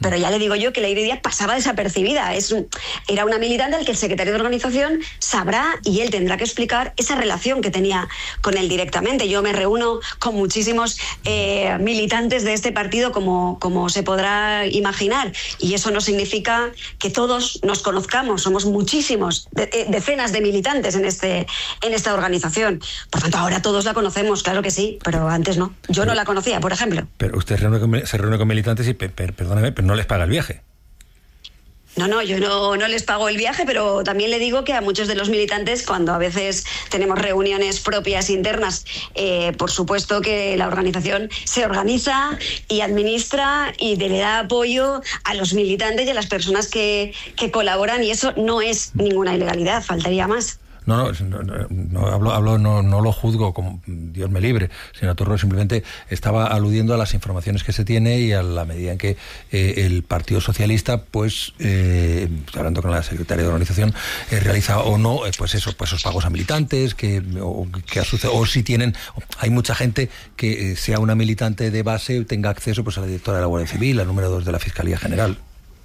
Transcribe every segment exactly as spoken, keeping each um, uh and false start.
Pero ya le digo yo que Leire Díaz pasaba desapercibida. Es un, era una militante al que el secretario de organización sabrá y él tendrá que explicar esa relación que tenía con él directamente. Yo me reúno con muchísimos eh, militantes de este partido, como, como se podrá imaginar, y eso no significa que todos nos conozcamos. Somos muchísimos, de, de, decenas de militantes en, este, en esta organización. Por tanto, ahora todos la conocemos, claro que sí, pero antes no. Yo pero, no la conocía, por ejemplo. Pero usted se reúne con, se reúne con militantes y, per, per, perdóname, pero no les paga el viaje. No, no, yo no, no les pago el viaje, pero también le digo que a muchos de los militantes, cuando a veces tenemos reuniones propias internas, eh, por supuesto que la organización se organiza y administra y le da apoyo a los militantes y a las personas que, que colaboran, y eso no es ninguna ilegalidad, faltaría más. No, no, no, no, no hablo, hablo no, no lo juzgo como Dios me libre, señor Torro, simplemente estaba aludiendo a las informaciones que se tiene y a la medida en que eh, el Partido Socialista, pues, eh, hablando con la secretaria de organización, eh, realiza o no, eh, pues eso, pues esos pagos a militantes, que o, que o si tienen, hay mucha gente que eh, sea una militante de base tenga acceso pues a la directora de la Guardia Civil, al número dos de la Fiscalía General.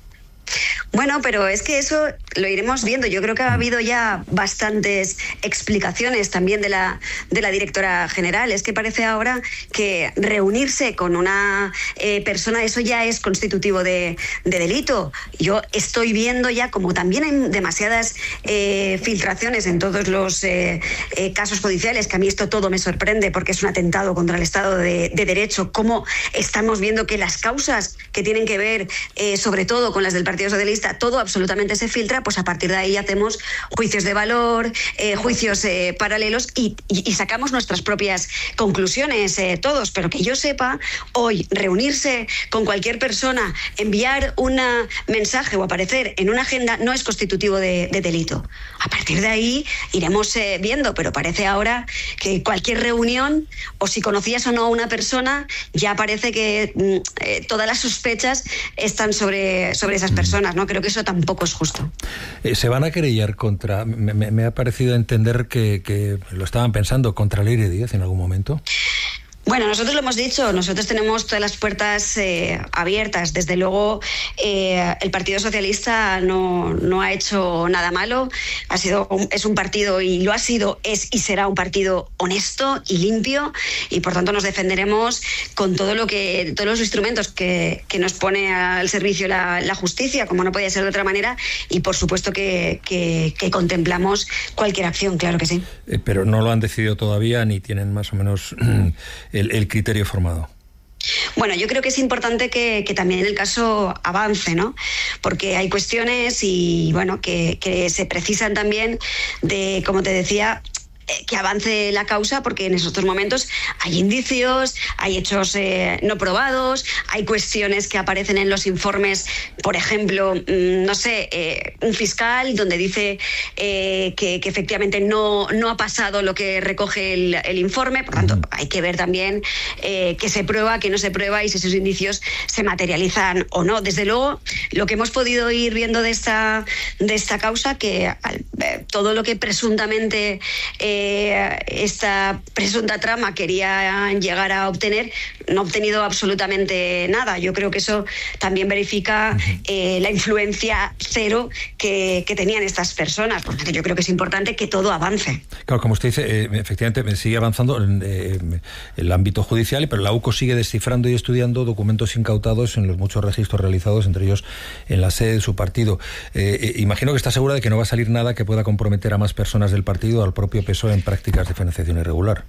Bueno, pero es que eso lo iremos viendo. Yo creo que ha habido ya bastantes explicaciones también de la, de la directora general. Es que parece ahora que reunirse con una eh, persona, eso ya es constitutivo de, de delito. Yo estoy viendo ya, como también hay demasiadas eh, filtraciones en todos los eh, eh, casos judiciales, que a mí esto todo me sorprende porque es un atentado contra el Estado de, de Derecho, cómo estamos viendo que las causas que tienen que ver eh, sobre todo con las del Partido Socialista, todo absolutamente se filtra, pues a partir de ahí hacemos juicios de valor, eh, juicios eh, paralelos y, y, y sacamos nuestras propias conclusiones eh, todos. Pero que yo sepa, hoy reunirse con cualquier persona, enviar un mensaje o aparecer en una agenda no es constitutivo de, de delito. A partir de ahí iremos eh, viendo, pero parece ahora que cualquier reunión, o si conocías o no a una persona, ya parece que eh, todas las sospechas están sobre, sobre esas personas, ¿no? Creo que eso tampoco es justo. Eh, ¿Se van a querellar contra, me, me, me ha parecido entender que, que lo estaban pensando, contra Leire Díaz en algún momento? Bueno, nosotros lo hemos dicho, nosotros tenemos todas las puertas eh, abiertas. Desde luego, eh, el Partido Socialista no, no ha hecho nada malo. Ha sido un, es un partido, y lo ha sido, es y será un partido honesto y limpio, y por tanto nos defenderemos con todo lo que, todos los instrumentos que, que nos pone al servicio la, la justicia, como no podía ser de otra manera, y por supuesto que, que, que contemplamos cualquier acción, claro que sí. Eh, pero no lo han decidido todavía, ni tienen más o menos El, el criterio formado. Bueno, yo creo que es importante que, que también el caso avance, ¿no? Porque hay cuestiones y, bueno, que, que se precisan también de, como te decía, que avance la causa, porque en estos momentos hay indicios, hay hechos eh, no probados, hay cuestiones que aparecen en los informes, por ejemplo, mmm, no sé, eh, un fiscal donde dice eh, que, que efectivamente no, no ha pasado lo que recoge el, el informe. Por tanto, hay que ver también eh, qué se prueba, qué no se prueba y si esos indicios se materializan o no. Desde luego, lo que hemos podido ir viendo de esta, de esta causa, que eh, todo lo que presuntamente eh, esta presunta trama quería llegar a obtener, no ha obtenido absolutamente nada. Yo creo que eso también verifica eh, la influencia cero que, que tenían estas personas, porque yo creo que es importante que todo avance. Claro, como usted dice, eh, efectivamente sigue avanzando en eh, el ámbito judicial, pero la U C O sigue descifrando y estudiando documentos incautados en los muchos registros realizados, entre ellos en la sede de su partido. Eh, eh, imagino que está segura de que no va a salir nada que pueda comprometer a más personas del partido, al propio P S O E, en prácticas de financiación irregular.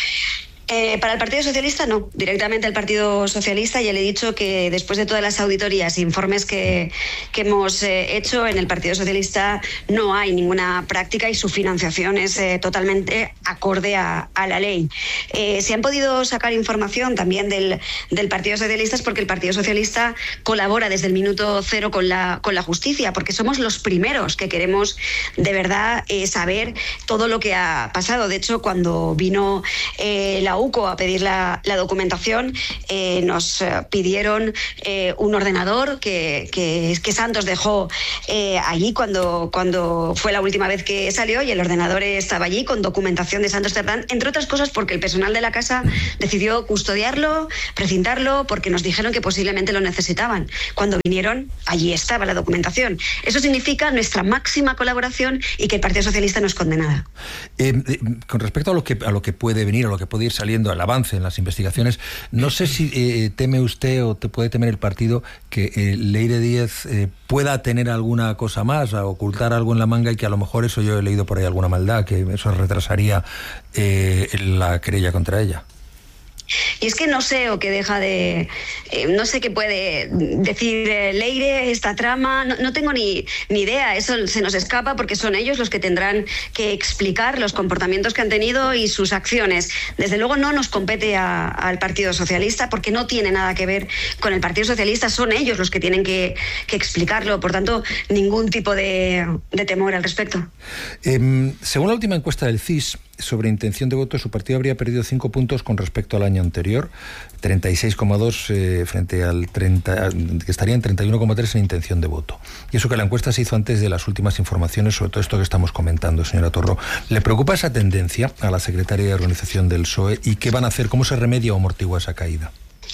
Eh, para el Partido Socialista no, directamente al Partido Socialista. Ya le he dicho que después de todas las auditorías e informes que, que hemos eh, hecho, en el Partido Socialista no hay ninguna práctica y su financiación es eh, totalmente acorde a, a la ley. Eh, se han podido sacar información también del, del Partido Socialista porque el Partido Socialista colabora desde el minuto cero con la, con la justicia, porque somos los primeros que queremos de verdad eh, saber todo lo que ha pasado. De hecho, cuando vino eh, la U C O a pedir la, la documentación, eh, nos eh, pidieron eh, un ordenador que, que, que Santos dejó eh, allí cuando, cuando fue la última vez que salió, y el ordenador estaba allí con documentación de Santos Cerdán, entre otras cosas porque el personal de la casa decidió custodiarlo, precintarlo, porque nos dijeron que posiblemente lo necesitaban. Cuando vinieron, allí estaba la documentación. Eso significa nuestra máxima colaboración y que el Partido Socialista no esconde nada. Eh, eh, con respecto a lo que a lo que puede venir, a lo que puede ir saliendo, al avance en las investigaciones, no sé si eh, teme usted o te puede temer el partido que eh, Leire Díez eh, pueda tener alguna cosa más, a ocultar algo en la manga, y que a lo mejor eso, yo he leído por ahí alguna maldad, que eso retrasaría eh, la querella contra ella. Y es que no sé o que deja de... Eh, no sé qué puede decir eh, Leire, esta trama, no, no tengo ni, ni idea, eso se nos escapa porque son ellos los que tendrán que explicar los comportamientos que han tenido y sus acciones. Desde luego no nos compete a, al Partido Socialista porque no tiene nada que ver con el Partido Socialista, son ellos los que tienen que, que explicarlo, por tanto, ningún tipo de, de temor al respecto. Eh, según la última encuesta del C I S, sobre intención de voto, su partido habría perdido cinco puntos con respecto al año anterior, treinta y seis coma dos eh, frente al treinta, que estaría en treinta y uno coma tres en intención de voto. Y eso que la encuesta se hizo antes de las últimas informaciones sobre todo esto que estamos comentando, señora Torró. ¿Le preocupa esa tendencia a la secretaria de organización del P S O E y qué van a hacer? ¿Cómo se remedia o amortigua esa caída?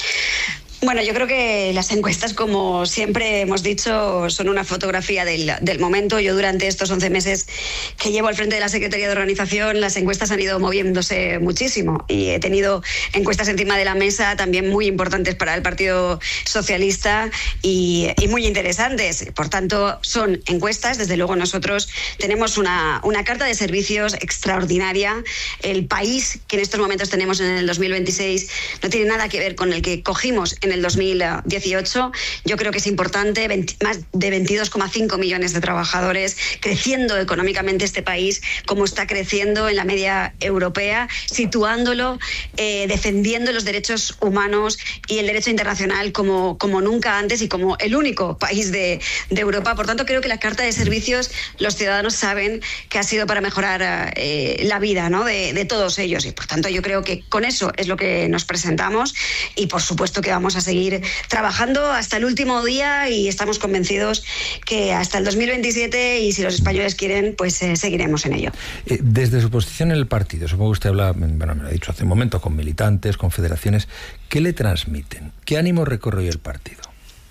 Bueno, yo creo que las encuestas, como siempre hemos dicho, son una fotografía del, del momento. Yo durante estos once meses que llevo al frente de la Secretaría de Organización, las encuestas han ido moviéndose muchísimo y he tenido encuestas encima de la mesa también muy importantes para el Partido Socialista y, y muy interesantes. Por tanto, son encuestas. Desde luego nosotros tenemos una, una carta de servicios extraordinaria. El país que en estos momentos tenemos en el dos mil veintiséis no tiene nada que ver con el que cogimos en el dos mil dieciocho. Yo creo que es importante, veinte, más de veintidós coma cinco millones de trabajadores, creciendo económicamente este país como está creciendo en la media europea, situándolo, eh, defendiendo los derechos humanos y el derecho internacional como, como nunca antes y como el único país de, de Europa. Por tanto, creo que la carta de servicios, los ciudadanos saben que ha sido para mejorar eh, la vida, ¿no?, de, de todos ellos, y por tanto yo creo que con eso es lo que nos presentamos, y por supuesto que vamos a seguir trabajando hasta el último día y estamos convencidos que hasta el dos mil veintisiete, y si los españoles quieren, pues eh, seguiremos en ello. Eh, desde su posición en el partido, supongo que usted habla, bueno, me lo ha dicho hace un momento, con militantes, con federaciones, ¿qué le transmiten? ¿Qué ánimo recorre hoy el partido?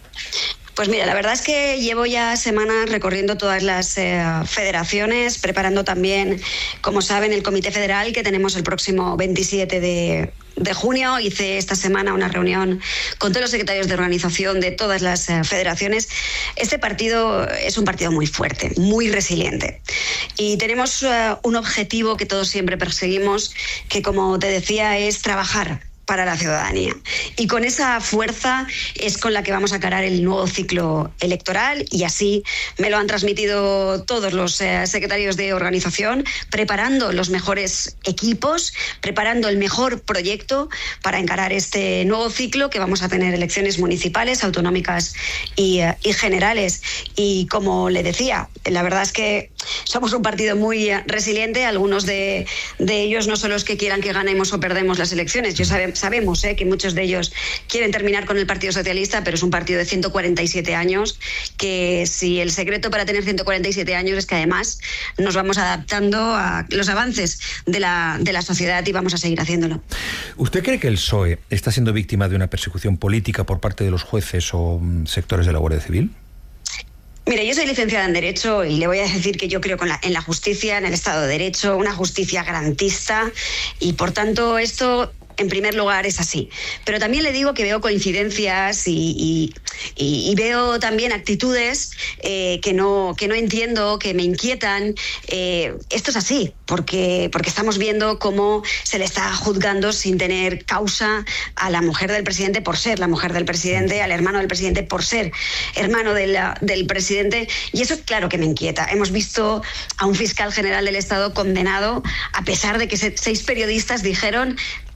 Pues mira, la verdad es que llevo ya semanas recorriendo todas las eh, federaciones, preparando también, como saben, el Comité Federal que tenemos el próximo veintisiete de, de junio. Hice esta semana una reunión con todos los secretarios de organización de todas las eh, federaciones. Este partido es un partido muy fuerte, muy resiliente. Y tenemos uh, un objetivo que todos siempre perseguimos, que, como te decía, es trabajar para la ciudadanía. Y con esa fuerza es con la que vamos a encarar el nuevo ciclo electoral, y así me lo han transmitido todos los eh, secretarios de organización, preparando los mejores equipos, preparando el mejor proyecto para encarar este nuevo ciclo, que vamos a tener elecciones municipales, autonómicas y, eh, y generales. Y como le decía, la verdad es que somos un partido muy resiliente. Algunos de, de ellos no son los que quieran que ganemos o perdemos las elecciones. Yo sabe, sabemos eh, que muchos de ellos quieren terminar con el Partido Socialista, pero es un partido de ciento cuarenta y siete años, que si el secreto para tener ciento cuarenta y siete años es que además nos vamos adaptando a los avances de la, de la sociedad, y vamos a seguir haciéndolo. ¿Usted cree que el P S O E está siendo víctima de una persecución política por parte de los jueces o sectores de la Guardia Civil? Mire, yo soy licenciada en Derecho y le voy a decir que yo creo con la, en la justicia, en el Estado de Derecho, una justicia garantista, y por tanto esto, en primer lugar, es así. Pero también le digo que veo coincidencias y, y, y, y veo también actitudes eh, que, no, que no entiendo, que me inquietan. Eh, esto es así, porque, porque estamos viendo cómo se le está juzgando sin tener causa a la mujer del presidente por ser la mujer del presidente, al hermano del presidente por ser hermano de la, del presidente, y eso claro que me inquieta. Hemos visto a un fiscal general del Estado condenado, a pesar de que seis periodistas dijeron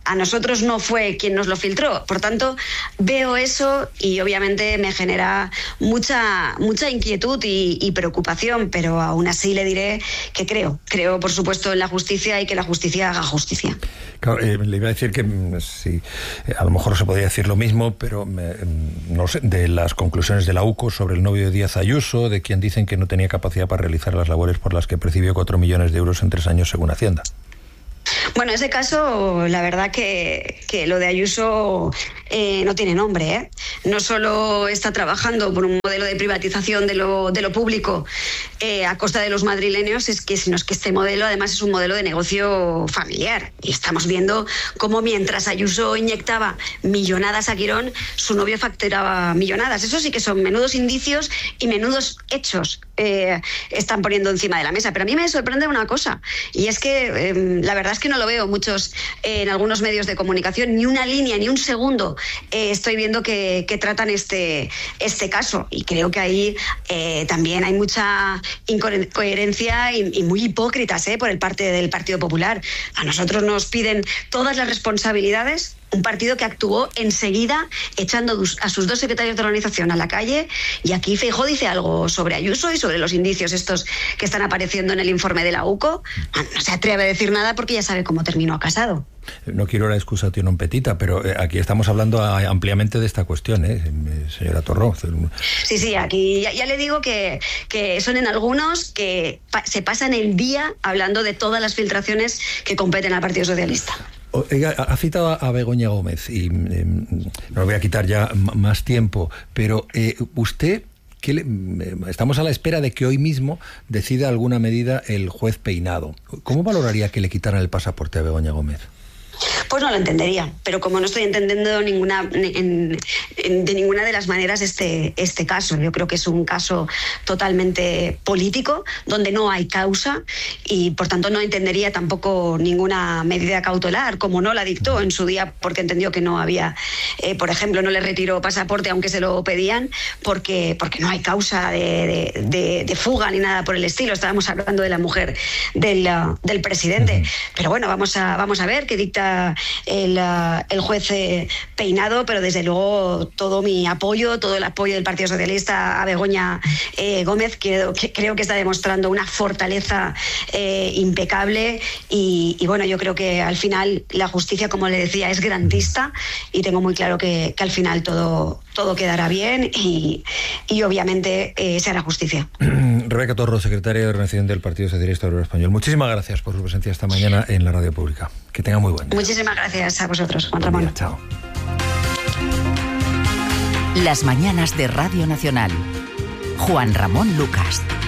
a nosotros no fue quien nos lo filtró. Por tanto, veo eso y obviamente me genera mucha, mucha inquietud y, y preocupación, pero aún así le diré que creo, creo por supuesto en la justicia y que la justicia haga justicia. Claro, eh, le iba a decir que sí, a lo mejor se podría decir lo mismo, pero me, no sé, de las conclusiones de la U C O sobre el novio de Díaz Ayuso, de quien dicen que no tenía capacidad para realizar las labores por las que percibió cuatro millones de euros en tres años según Hacienda. Bueno, ese caso, la verdad que, que lo de Ayuso eh, no tiene nombre, ¿eh? No solo está trabajando por un modelo de privatización de lo, de lo público eh, a costa de los madrileños, es que, sino es que este modelo además es un modelo de negocio familiar. Y estamos viendo cómo mientras Ayuso inyectaba millonadas a Quirón, su novio facturaba millonadas. Eso sí que son menudos indicios y menudos hechos eh, están poniendo encima de la mesa. Pero a mí me sorprende una cosa, y es que eh, la verdad es que no lo veo muchos eh, en algunos medios de comunicación, ni una línea, ni un segundo eh, estoy viendo que, que tratan este, este caso, y creo que ahí eh, también hay mucha incoherencia y, y muy hipócritas eh, por el parte del Partido Popular. A nosotros nos piden todas las responsabilidades, un partido que actuó enseguida echando a sus dos secretarios de organización a la calle, y aquí Feijóo dice algo sobre Ayuso y sobre los indicios estos que están apareciendo en el informe de la U C O. No se atreve a decir nada porque ya sabe cómo terminó Casado. No quiero la excusatio non petita, pero aquí estamos hablando ampliamente de esta cuestión, ¿eh, señora Torró? Sí, sí, aquí ya, ya le digo que, que son en algunos que pa- se pasan el día hablando de todas las filtraciones que competen al Partido Socialista. Oiga, ha citado a Begoña Gómez y eh, no le voy a quitar ya m- más tiempo, pero eh, usted... ¿Qué le, estamos a la espera de que hoy mismo decida alguna medida el juez Peinado. ¿Cómo valoraría que le quitaran el pasaporte a Begoña Gómez? Pues no lo entendería, pero como no estoy entendiendo ninguna, en, en, de ninguna de las maneras este, este caso, yo creo que es un caso totalmente político, donde no hay causa, y por tanto no entendería tampoco ninguna medida cautelar, como no la dictó en su día, porque entendió que no había, eh, por ejemplo, no le retiró pasaporte aunque se lo pedían, porque, porque no hay causa de, de, de, de fuga ni nada por el estilo. Estábamos hablando de la mujer del, uh, del presidente, pero bueno, vamos a, vamos a ver qué dicta El, uh, el juez eh, Peinado, pero desde luego todo mi apoyo, todo el apoyo del Partido Socialista a Begoña eh, Gómez, que, que creo que está demostrando una fortaleza eh, impecable, y, y bueno, yo creo que al final la justicia, como le decía, es garantista, y tengo muy claro que, que al final todo, todo quedará bien y, y obviamente eh, se hará justicia. Rebeca Torró, secretaria de Organización del Partido Socialista Obrero Español, muchísimas gracias por su presencia esta mañana en la radio pública. Que tenga muy buen día. Muchísimas gracias a vosotros, Juan Ramón. Día, chao. Las mañanas de Radio Nacional. Juan Ramón Lucas.